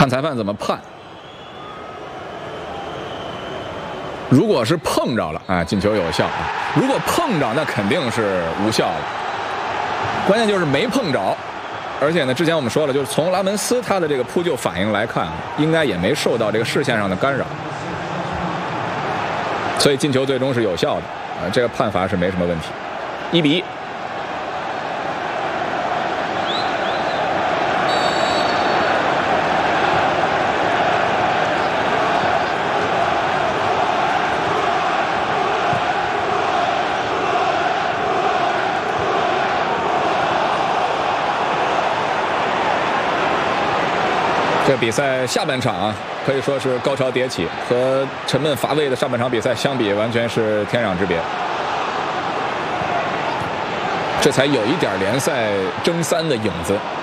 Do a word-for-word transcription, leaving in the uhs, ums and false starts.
看裁判怎么判。如果是碰着了啊，进球有效啊；如果碰着，那肯定是无效了。关键就是没碰着，而且呢，之前我们说了，就是从拉门斯他的这个扑救反应来看，应该也没受到这个视线上的干扰，所以进球最终是有效的啊，这个判罚是没什么问题，一比一。这个比赛下半场啊，可以说是高潮迭起，和沉闷乏味的上半场比赛相比，完全是天壤之别。这才有一点联赛争三的影子。